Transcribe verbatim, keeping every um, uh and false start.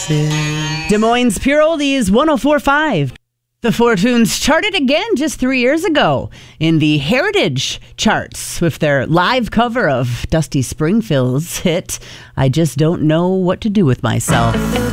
sin. Des Moines Pure Oldies one oh four point five. The Four Tunes charted again just three years ago in the Heritage charts with their live cover of Dusty Springfield's hit, I Just Don't Know What to Do With Myself.